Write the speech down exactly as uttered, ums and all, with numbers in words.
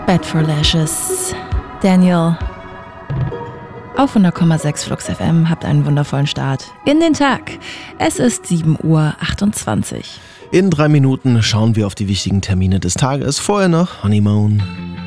Bed for Lashes. Daniel. Auf hundert Komma sechs Flux F M, habt einen wundervollen Start in den Tag. Es ist sieben Uhr achtundzwanzig. In drei Minuten schauen wir auf die wichtigen Termine des Tages. Vorher noch Honeymoon.